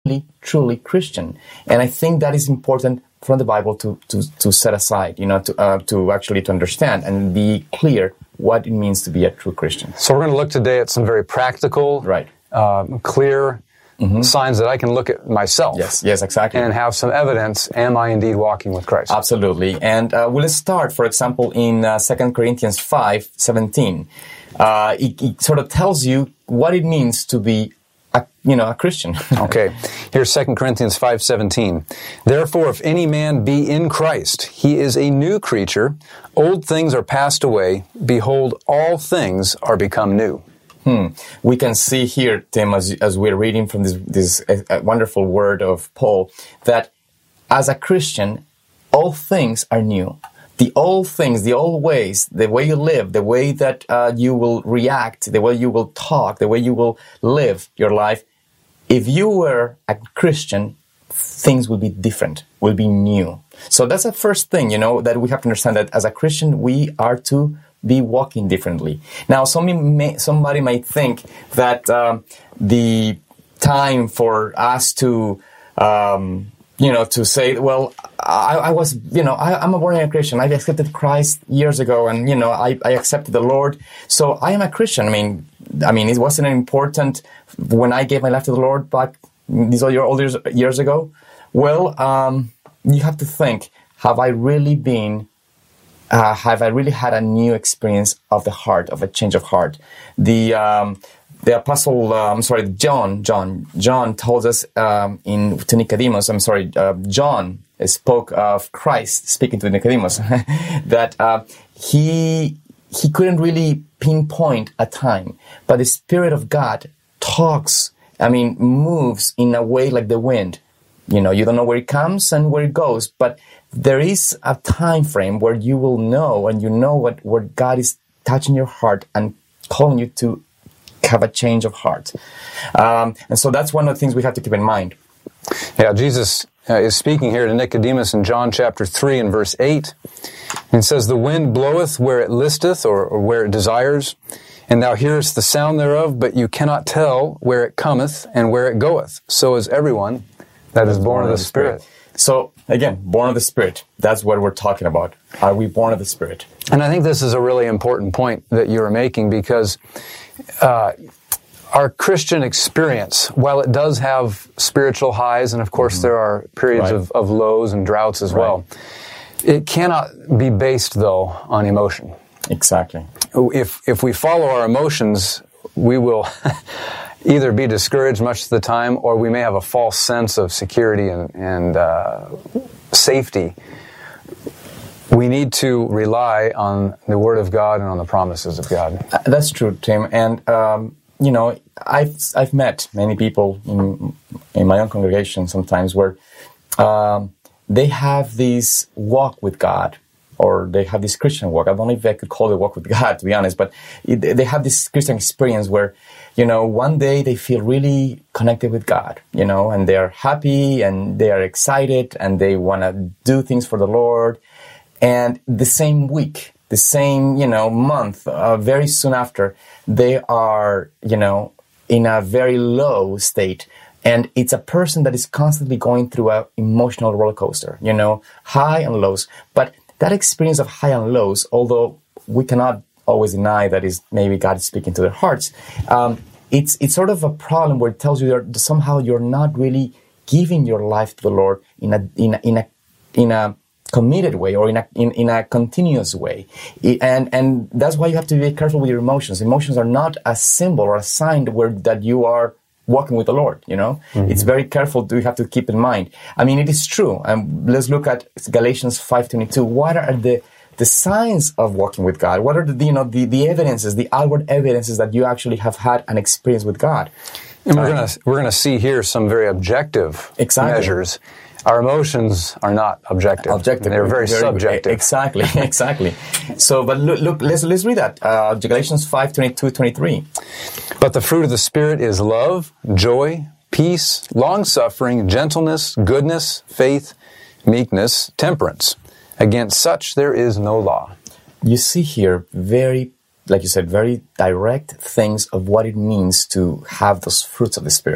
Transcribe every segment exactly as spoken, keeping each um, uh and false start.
really, truly Christian. And I think that is important from the Bible to, to, to set aside, you know, to, uh, to actually to understand and be clear what it means to be a true Christian. So we're going to look today at some very practical, right. uh, clear mm-hmm. signs that I can look at myself. Yes, yes, exactly. And have some evidence, am I indeed walking with Christ? Absolutely. And uh, we'll start, for example, in uh, Second Corinthians five seventeen. Uh, it, it sort of tells you what it means to be A, you know, a Christian. Okay. Here's Second Corinthians five seventeen. Therefore, if any man be in Christ, he is a new creature. Old things are passed away. Behold, all things are become new. Hmm. We can see here, Tim, as, as we're reading from this, this uh, wonderful word of Paul, that as a Christian, all things are new. The old things, the old ways, the way you live, the way that uh, you will react, the way you will talk, the way you will live your life, if you were a Christian, things will be different, will be new. So that's the first thing, you know, that we have to understand, that as a Christian, we are to be walking differently. Now, somebody may, somebody might think that um, the time for us to... Um, You know, to say, well, I, I was, you know, I, I'm a born-again Christian. I accepted Christ years ago, and you know, I, I accepted the Lord, so I am a Christian. I mean, I mean, it wasn't important when I gave my life to the Lord back these all your all years years ago. Well, um, you have to think: have I really been? Uh, have I really had a new experience of the heart, of a change of heart? The um, The apostle, uh, I'm sorry, John, John, John told us um, in to Nicodemus. I'm sorry, uh, John spoke of Christ speaking to Nicodemus that uh, he he couldn't really pinpoint a time, but the Spirit of God talks. I mean, moves in a way like the wind. You know, you don't know where it comes and where it goes, but there is a time frame where you will know, and you know what where God is touching your heart and calling you to have a change of heart. Um, and so that's one of the things we have to keep in mind. Yeah, Jesus uh, is speaking here to Nicodemus in John chapter three and verse eight. And it says, the wind bloweth where it listeth, or, or where it desires, and thou hearest the sound thereof, but you cannot tell where it cometh and where it goeth. So is everyone that is born of the Spirit. So, again, born of the Spirit. That's what we're talking about. Are we born of the Spirit? And I think this is a really important point that you're making, because uh, our Christian experience, while it does have spiritual highs, and of course mm-hmm. there are periods right. of, of lows and droughts as right. well, it cannot be based, though, on emotion. Exactly. If, if we follow our emotions, we will either be discouraged much of the time, or we may have a false sense of security and, and uh, safety. We need to rely on the Word of God and on the promises of God. Uh, that's true, Tim. And, um, you know, I've I've met many people in, in my own congregation sometimes where um, they have this walk with God, or they have this Christian walk. I don't know if I could call it a walk with God, to be honest, but it, they have this Christian experience where, you know, one day they feel really connected with God, you know, and they're happy and they are excited and they want to do things for the Lord. And the same week, the same, you know, month, uh, very soon after, they are, you know, in a very low state. And it's a person that is constantly going through an emotional roller coaster, you know, high and lows. But that experience of high and lows, although we cannot always deny that is maybe God is speaking to their hearts, um, it's it's sort of a problem where it tells you that somehow you're not really giving your life to the Lord in a in a in a in a committed way, or in a in, in a continuous way. It, and and that's why you have to be careful with your emotions. Emotions are not a symbol or a sign where that you are walking with the Lord, you know? Mm-hmm. It's very careful, you have to keep in mind. I mean, it is true. Um, let's look at Galatians five twenty-two. What are the the signs of walking with God? What are the, you know, the, the evidences, the outward evidences that you actually have had an experience with God? And we're uh, gonna we're gonna see here some very objective exactly. measures. Our emotions are not objective. Objective. They're very, very subjective. Exactly, exactly. So, but look, look let's let's read that. Uh, Galatians five twenty-two, twenty-three. But the fruit of the Spirit is love, joy, peace, long-suffering, gentleness, goodness, faith, meekness, temperance. Against such there is no law. You see here very, like you said, very direct things of what it means to have those fruits of the Spirit.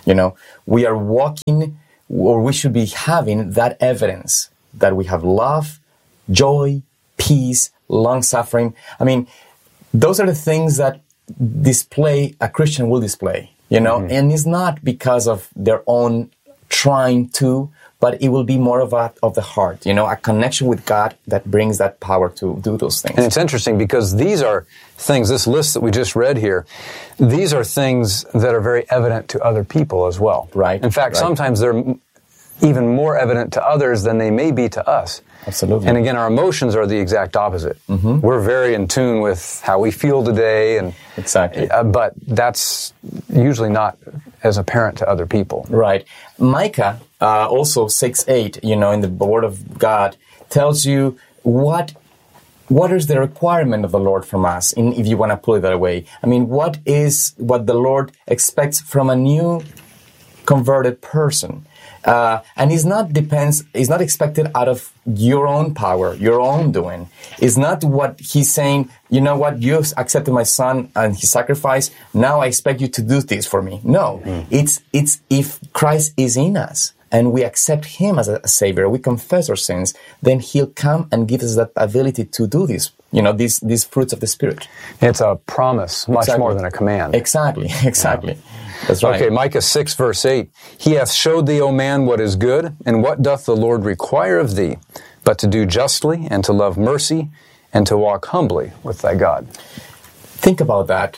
You know, we are walking, or we should be having that evidence that we have love, joy, peace, long-suffering. I mean, those are the things that display, a Christian will display, you know, mm-hmm. and it's not because of their own trying to, but it will be more of a, of the heart, you know, a connection with God that brings that power to do those things. And it's interesting because these are things, this list that we just read here, these are things that are very evident to other people as well. Right. In fact, right. sometimes they're even more evident to others than they may be to us. Absolutely. And again, our emotions are the exact opposite. Mm-hmm. We're very in tune with how we feel today, and exactly. Uh, but that's usually not as apparent to other people. Right. Micah, uh, also six eight, you know, in the Word of God, tells you what what is the requirement of the Lord from us, in, if you want to put it that way. I mean, what is what the Lord expects from a new converted person? Uh, and it's not depends, it's not expected out of your own power, your own doing. It's not what he's saying, you know what, you accepted my son and his sacrifice, now I expect you to do this for me. No, mm. it's, it's if Christ is in us and we accept him as a, a savior, we confess our sins, then he'll come and give us that ability to do this, you know, these, these fruits of the Spirit. It's a promise, much exactly. more than a command. Exactly, exactly. Yeah. That's right. Okay, Micah six, verse eight. He hath showed thee, O man, what is good, and what doth the Lord require of thee, but to do justly, and to love mercy, and to walk humbly with thy God. Think about that.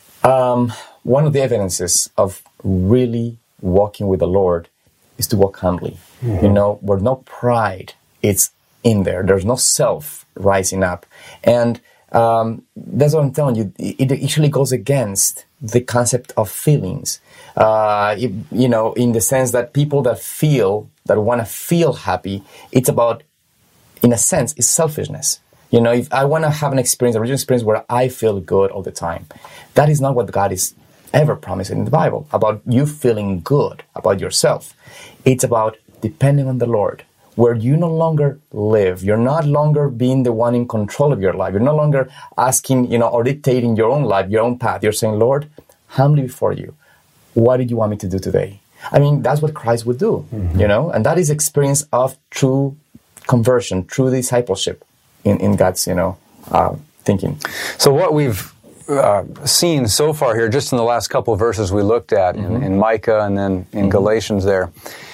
Um, one of the evidences of really walking with the Lord is to walk humbly. Mm-hmm. You know, where no pride, it's in there. There's no self rising up. And um, that's what I'm telling you. It actually goes against the concept of feelings. Uh, it, you know, in the sense that people that feel, that want to feel happy, it's about, in a sense, it's selfishness. You know, if I want to have an experience, a religious experience where I feel good all the time, that is not what God is ever promising in the Bible, about you feeling good about yourself. It's about depending on the Lord, where you no longer live. You're not longer being the one in control of your life. You're no longer asking, you know, or dictating your own life, your own path. You're saying, Lord, humbly before you, what did you want me to do today? I mean, that's what Christ would do, mm-hmm. you know, and that is experience of true conversion, true discipleship in, in God's, you know, uh, thinking. So what we've uh, seen so far here, just in the last couple of verses we looked at, mm-hmm. in, in Micah and then in mm-hmm. Galatians there,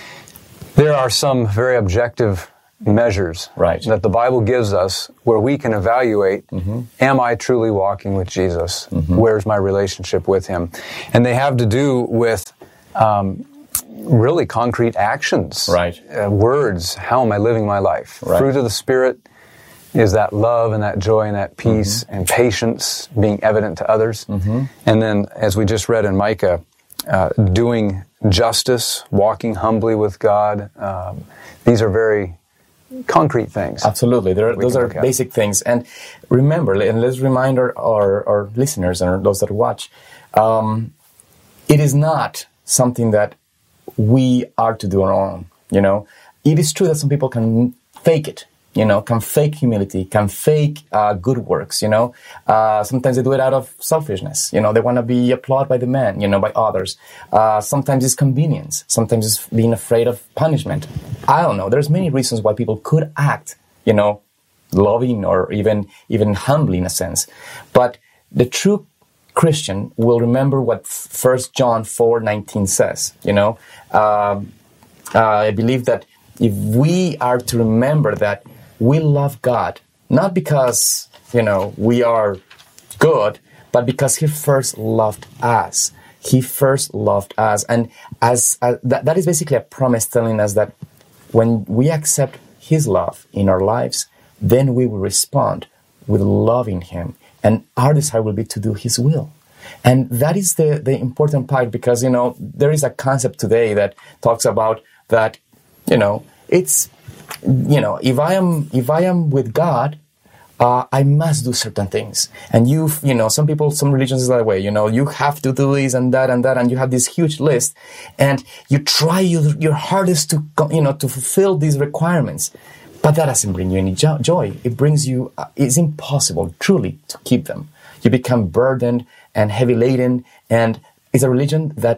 there are some very objective measures right. that the Bible gives us where we can evaluate, mm-hmm. am I truly walking with Jesus? Mm-hmm. Where's my relationship with him? And they have to do with um, really concrete actions, right. uh, words. How am I living my life? Right. Fruit of the Spirit is that love and that joy and that peace mm-hmm. and patience being evident to others. Mm-hmm. And then, as we just read in Micah, uh, doing justice, walking humbly with God. Um, these are very concrete things. Absolutely. Are, those are basic things. And remember, and let's remind our, our, our listeners and those that watch, um, it is not something that we are to do on our own. You know, it is true that some people can fake it. You know, can fake humility, can fake uh, good works, you know. Uh, sometimes they do it out of selfishness. You know, they want to be applauded by the man, you know, by others. Uh, sometimes it's convenience. Sometimes it's being afraid of punishment. I don't know. There's many reasons why people could act, you know, loving or even, even humbly in a sense. But the true Christian will remember what First John four nineteen says, you know. Uh, uh, I believe that if we are to remember that we love God, not because, you know, we are good, but because he first loved us. He first loved us. And as uh, that, that is basically a promise telling us that when we accept his love in our lives, then we will respond with loving him. And our desire will be to do his will. And that is the, the important part, because, you know, there is a concept today that talks about that, you know, it's, you know, if I am if I am with God, uh, I must do certain things. And you, you know, some people, some religions is that way. You know, you have to do this and that and that, and you have this huge list, and you try your, your hardest to, you know, to fulfill these requirements, but that doesn't bring you any jo- joy. It brings you. Uh, it's impossible, truly, to keep them. You become burdened and heavy laden, and it's a religion that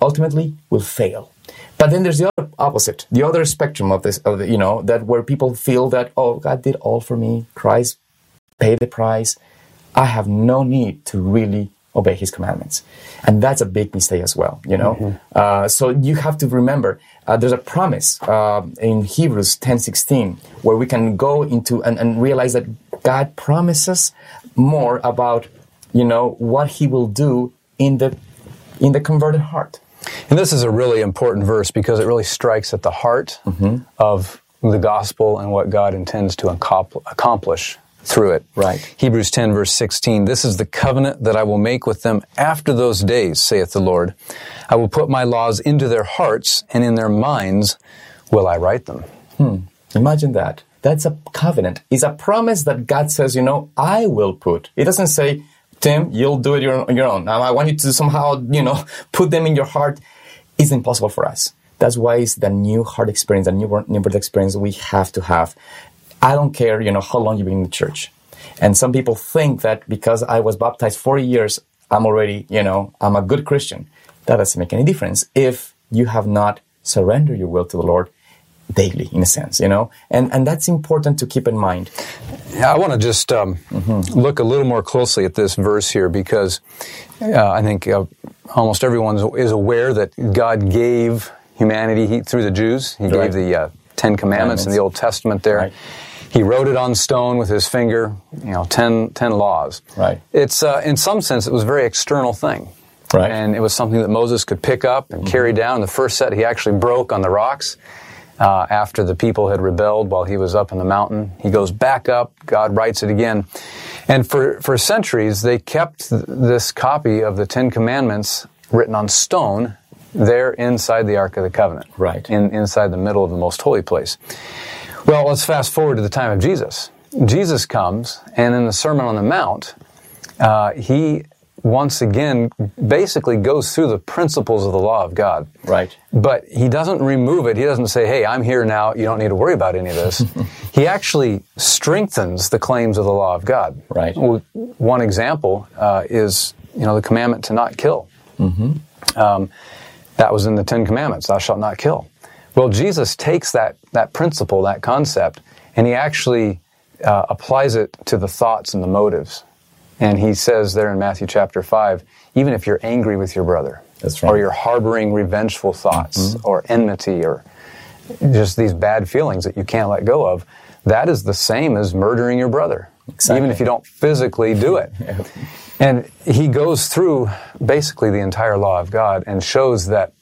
ultimately will fail. But then there's the other opposite, the other spectrum of this, of the, you know, that where people feel that, oh, God did all for me, Christ paid the price, I have no need to really obey His commandments. And that's a big mistake as well, you know. Mm-hmm. Uh, so you have to remember, uh, there's a promise uh, in Hebrews ten sixteen where we can go into and, and realize that God promises more about, you know, what He will do in the in the converted heart. And this is a really important verse because it really strikes at the heart mm-hmm. of the gospel and what God intends to accomplish through it. Right. Hebrews ten, verse sixteen, this is the covenant that I will make with them after those days, saith the Lord. I will put my laws into their hearts, and in their minds will I write them. Hmm. Imagine that. That's a covenant. It's a promise that God says, you know, I will put. It doesn't say, Tim, you'll do it on your own. I want you to somehow, you know, put them in your heart. It's impossible for us. That's why it's the new heart experience, the new, new birth experience we have to have. I don't care, you know, how long you've been in the church. And some people think that because I was baptized forty years, I'm already, you know, I'm a good Christian. That doesn't make any difference if you have not surrendered your will to the Lord daily, in a sense, you know. And and that's important to keep in mind. Yeah, I want to just um, mm-hmm. look a little more closely at this verse here because uh, I think uh, almost everyone is aware that God gave humanity he, through the Jews. He right. gave the uh, Ten Commandments, Commandments in the Old Testament there. Right. He wrote it on stone with his finger, you know, ten, ten laws. Right. It's, uh, in some sense, it was a very external thing. Right. And it was something that Moses could pick up and mm-hmm. carry down. The first set he actually broke on the rocks uh, after the people had rebelled while he was up in the mountain. He goes back up, God writes it again. And for, for centuries, they kept th- this copy of the Ten Commandments written on stone there inside the Ark of the Covenant. Right. In, inside the middle of the most holy place. Well, let's fast forward to the time of Jesus. Jesus comes, and in the Sermon on the Mount, uh, he once again basically goes through the principles of the law of God. Right. But he doesn't remove it. He doesn't say, hey, I'm here now, you don't need to worry about any of this. He actually strengthens the claims of the law of God. Right. Well, one example uh, is, you know, the commandment to not kill. Mm-hmm. Um, that was in the Ten Commandments, thou shalt not kill. Well, Jesus takes that, that principle, that concept, and he actually uh, applies it to the thoughts and the motives. And he says there in Matthew chapter five, even if you're angry with your brother, That's right. or you're harboring revengeful thoughts, mm-hmm. or enmity, or just these bad feelings that you can't let go of, that is the same as murdering your brother, exactly. even if you don't physically do it. Yeah. And he goes through basically the entire law of God and shows that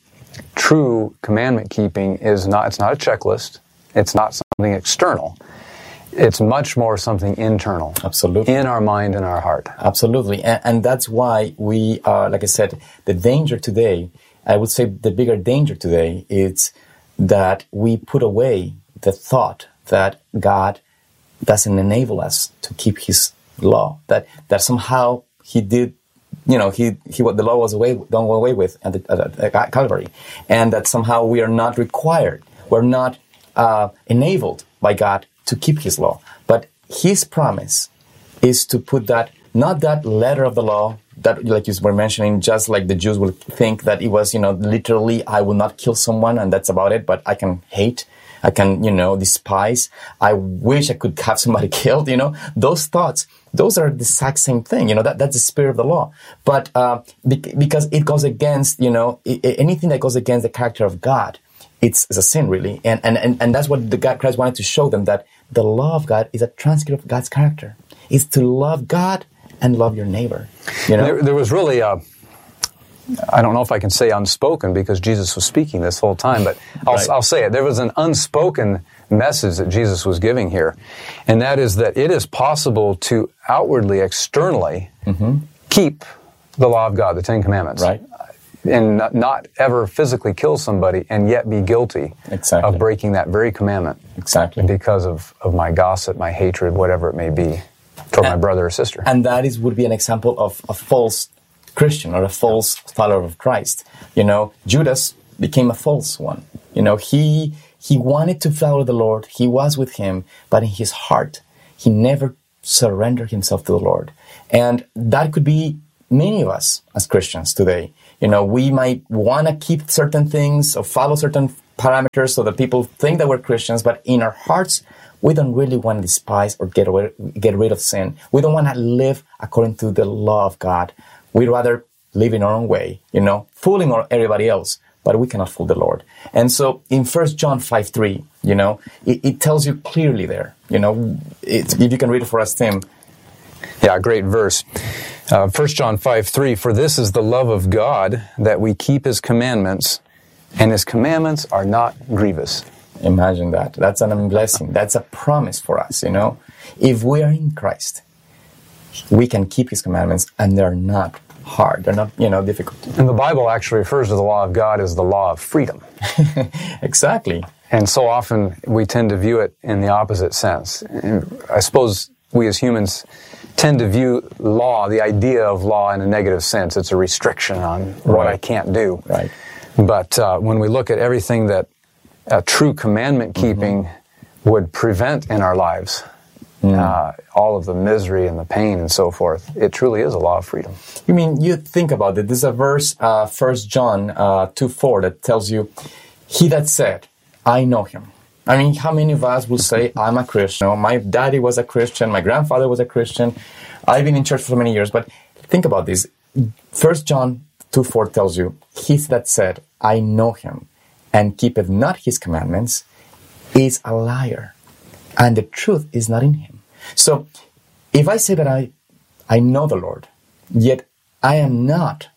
true commandment keeping is not, it's not a checklist. It's not something external. It's much more something internal. Absolutely. In our mind and our heart. Absolutely. And, and that's why we are, like I said, the danger today, I would say the bigger danger today is that we put away the thought that God doesn't enable us to keep His law. That, that somehow He did You know, he, he, the law was away, done away with at, the, at, at Calvary, and that somehow we are not required, we're not uh, enabled by God to keep His law. But His promise is to put that, not that letter of the law, that, like you were mentioning, just like the Jews will think that it was, you know, literally, I will not kill someone, and that's about it, but I can hate, I can, you know, despise, I wish I could have somebody killed, you know, those thoughts, those are the exact same thing, you know, that, that's the spirit of the law. But uh, be- because it goes against, you know, I- anything that goes against the character of God, it's, it's a sin, really. And, and, and, and that's what the God Christ wanted to show them, that the law of God is a transcript of God's character. It's to love God and love your neighbor. You know? There, there was really a, I don't know if I can say unspoken because Jesus was speaking this whole time, but I'll, right. I'll say it. There was an unspoken message that Jesus was giving here, and that is that it is possible to outwardly, externally, mm-hmm. keep the law of God, the Ten Commandments, right, and not, not ever physically kill somebody and yet be guilty exactly. of breaking that very commandment, exactly, because of, of my gossip, my hatred, whatever it may be, toward and, my brother or sister. And that is would be an example of a false Christian or a false follower of Christ. You know, Judas became a false one. You know, he he wanted to follow the Lord. He was with Him, but in his heart, he never surrendered himself to the Lord. And that could be many of us as Christians today. You know, we might want to keep certain things or follow certain parameters so that people think that we're Christians, but in our hearts, we don't really want to despise or get away, get rid of sin. We don't want to live according to the law of God. We'd rather live in our own way, you know, fooling everybody else, but we cannot fool the Lord. And so in First John five three, you know, it, it tells you clearly there, you know, it, if you can read it for us, Tim. Yeah, great verse. Uh, First John five three, for this is the love of God, that we keep His commandments, and His commandments are not grievous. Imagine that. That's an blessing. That's a promise for us, you know. If we are in Christ, we can keep His commandments, and they're not hard. They're not, you know, difficult. And the Bible actually refers to the law of God as the law of freedom. Exactly. And so often we tend to view it in the opposite sense. And I suppose we as humans tend to view law, the idea of law, in a negative sense. It's a restriction on what Right. I can't do. Right. But uh, when we look at everything that uh, true commandment keeping mm-hmm. would prevent in our lives, mm. uh, all of the misery and the pain and so forth, it truly is a law of freedom. You mean, you think about it. There's a verse, uh, First John uh, two four, that tells you, he that said, I know him. I mean, how many of us will say, I'm a Christian? You know, my daddy was a Christian. My grandfather was a Christian. I've been in church for many years. But think about this. First John two four tells you, he that said, I know him, and keepeth not his commandments, is a liar, and the truth is not in him. So, if I say that I, I know the Lord, yet I am not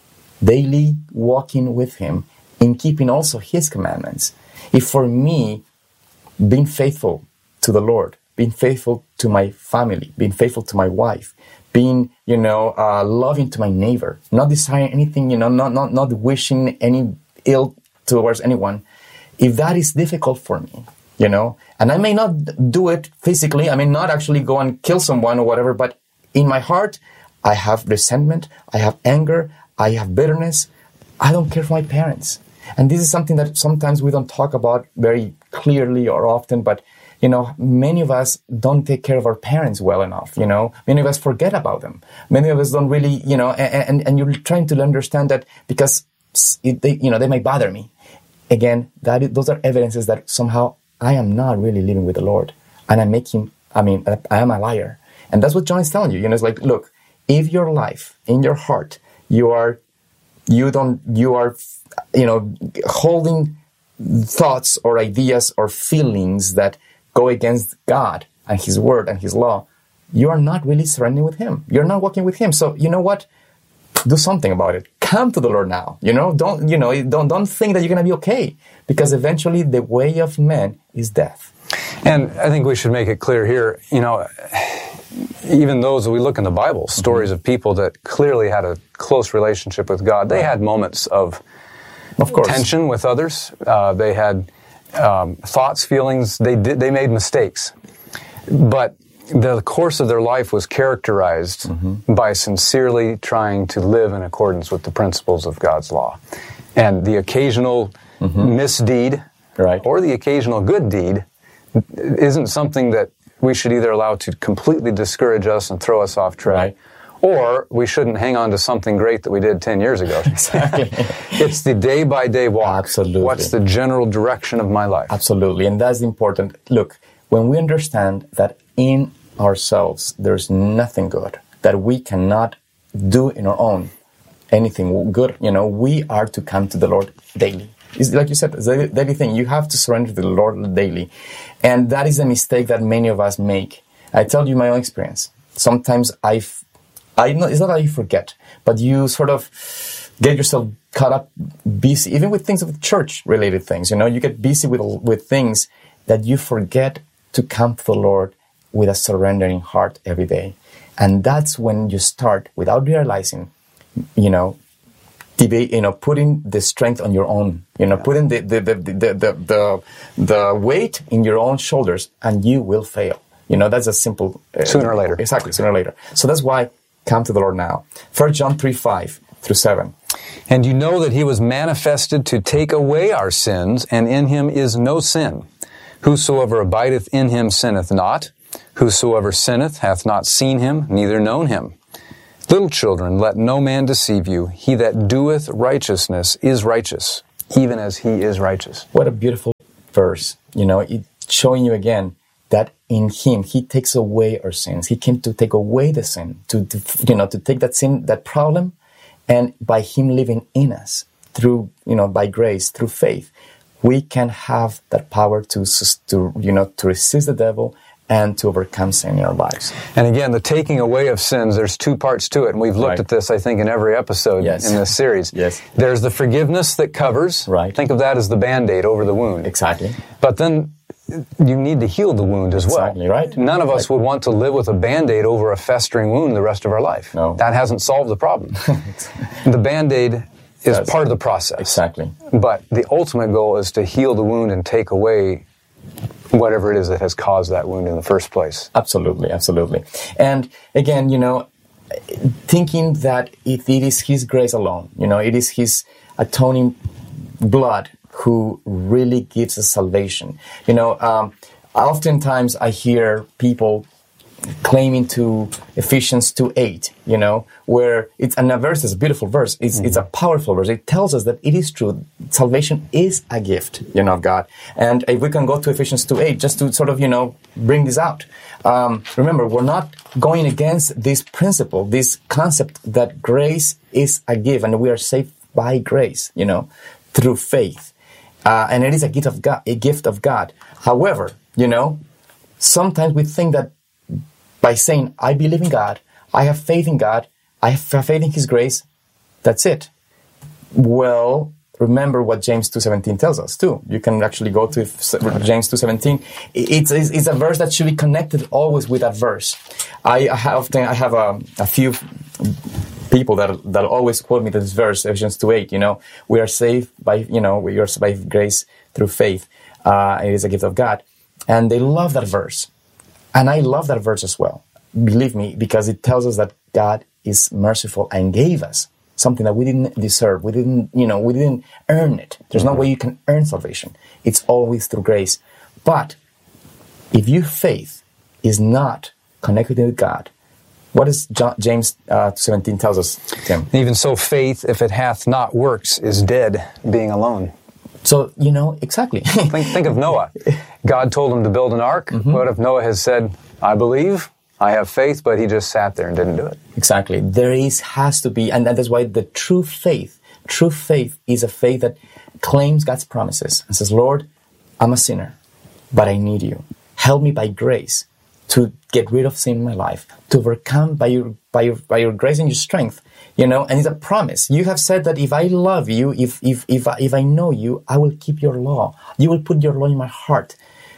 daily walking with him in keeping also his commandments, if for me, being faithful to the Lord, being faithful to my family, being faithful to my wife, being, you know, uh, loving to my neighbor, not desiring anything, you know, not, not, not wishing any ill towards anyone, if that is difficult for me, you know, and I may not do it physically, I may not actually go and kill someone or whatever, but in my heart, I have resentment, I have anger, I have bitterness, I don't care for my parents. And this is something that sometimes we don't talk about very clearly or often, but, you know, many of us don't take care of our parents well enough, you know. Many of us forget about them. Many of us don't really, you know, and, and, and you're trying to understand that because, it, they, you know, they may bother me. Again, that is, those are evidences that somehow I am not really living with the Lord. And I'm making, I mean, I am a liar. And that's what John is telling you. You know, it's like, look, if your life, in your heart, you are, you don't, you are, you know, holding thoughts or ideas or feelings that go against God and His Word and His law, you are not really surrendering with Him. You're not walking with Him. So, you know what? Do something about it. Come to the Lord now. You know, don't, you know, don't, don't think that you're going to be okay, because eventually the way of man is death. And I think we should make it clear here, you know, even those that we look in the Bible, stories mm-hmm. of people that clearly had a close relationship with God, they had moments of, of course. tension with others. Uh, they had um, thoughts, feelings. They did, they made mistakes. But the course of their life was characterized mm-hmm. by sincerely trying to live in accordance with the principles of God's law. And the occasional mm-hmm. misdeed right. or the occasional good deed isn't something that we should either allow to completely discourage us and throw us off track, right. or we shouldn't hang on to something great that we did ten years ago. Exactly. It's the day-by-day walk. Absolutely. What's the general direction of my life? Absolutely. And that's important. Look, when we understand that in ourselves there's nothing good, that we cannot do in our own anything good, you know, we are to come to the Lord daily. It's like you said, it's a daily thing. You have to surrender to the Lord daily. And that is a mistake that many of us make. I tell you my own experience. Sometimes I, I know, it's not that you forget, but you sort of get yourself caught up busy, even with things of church-related things. You know, you get busy with with things that you forget to come to the Lord with a surrendering heart every day. And that's when you start, without realizing, you know, debate, you know, putting the strength on your own, you know, putting the the, the, the, the, the, the weight in your own shoulders, and you will fail. You know, that's a simple... Uh, sooner or later. Exactly, sooner or later. So that's why come to the Lord now. First John three, five through seven. And you know that He was manifested to take away our sins, and in Him is no sin. Whosoever abideth in Him sinneth not. Whosoever sinneth hath not seen Him, neither known Him. Little children, let no man deceive you. He that doeth righteousness is righteous, even as he is righteous. What a beautiful verse. You know, it showing you again that in him, he takes away our sins. He came to take away the sin, to, to you know, to take that sin, that problem, and by him living in us through, you know, by grace, through faith, we can have that power to, to you know, to resist the devil and to overcome sin in our lives. And again, the taking away of sins, there's two parts to it. And we've looked Right. at this, I think, in every episode Yes. in this series. Yes. There's the forgiveness that covers. Right. Think of that as the Band-Aid over the wound. Exactly. But then you need to heal the wound as well. Exactly, right. None of us would want to live with a Band-Aid over a festering wound the rest of our life. No. That hasn't solved the problem. The Band-Aid is Yes. part of the process. Exactly. But the ultimate goal is to heal the wound and take away whatever it is that has caused that wound in the first place. Absolutely, absolutely. And again, you know, thinking that if it is his grace alone, you know, it is his atoning blood who really gives us salvation. You know, um, oftentimes I hear people claiming to Ephesians two eight, you know, where it's, and a verse is a beautiful verse. It's, mm-hmm. it's a powerful verse. It tells us that it is true. Salvation is a gift, you know, of God. And if we can go to Ephesians two eight, just to sort of, you know, bring this out. Um, remember, we're not going against this principle, this concept that grace is a gift and we are saved by grace, you know, through faith. Uh, and it is a gift of God, a gift of God. However, you know, sometimes we think that by saying, I believe in God, I have faith in God, I have faith in His grace, that's it. Well, remember what James two seventeen tells us, too. You can actually go to James two seventeen. It's, it's, it's a verse that should be connected always with that verse. I, I have, often, I have a, a few people that that always quote me this verse, Ephesians two eight, you know, we are saved by, you know, we are saved by grace through faith. Uh, it is a gift of God. And they love that verse. And I love that verse as well. Believe me, because it tells us that God is merciful and gave us something that we didn't deserve. We didn't, you know, we didn't earn it. There's mm-hmm. no way you can earn salvation. It's always through grace. But if your faith is not connected with God, what does John, James uh, seventeen tells us, Tim? Even so, faith, if it hath not works, is dead, being alone. So, you know, exactly. think, think of Noah. God told him to build an ark. Mm-hmm. What if Noah has said, I believe, I have faith, but he just sat there and didn't do it? Exactly. There is, has to be, and that is why the true faith, true faith is a faith that claims God's promises and says, Lord, I'm a sinner, but I need you. Help me by grace to get rid of sin in my life, to overcome by your, by your, by your grace and your strength. You know, and it's a promise. You have said that if I love you, if if if I, if I know you, I will keep your law. You will put your law in my heart.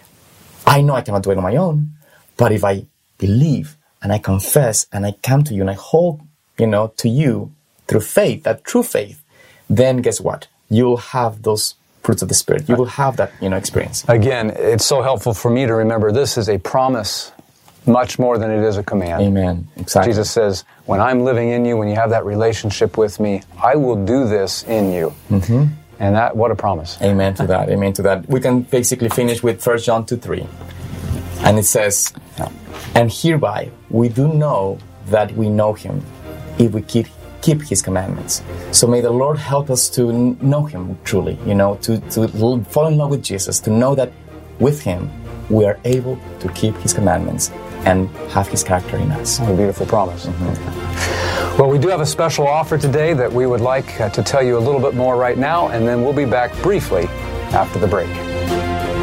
I know I cannot do it on my own, but if I believe and I confess and I come to you and I hold, you know, to you through faith, that true faith, then guess what? You'll have those fruits of the Spirit. You will have that, you know, experience. Again, it's so helpful for me to remember this is a promise much more than it is a command. Amen. Exactly. Jesus says, when I'm living in you, when you have that relationship with me, I will do this in you. Mm-hmm. And that, what a promise. Amen to that. Amen to that. We can basically finish with First John two three. And it says, and hereby we do know that we know him if we keep keep his commandments. So may the Lord help us to know him truly, you know, to, to fall in love with Jesus, to know that with him we are able to keep his commandments and have his character in us. What a beautiful promise. Mm-hmm. Well, we do have a special offer today that we would like uh, to tell you a little bit more right now, and then we'll be back briefly after the break.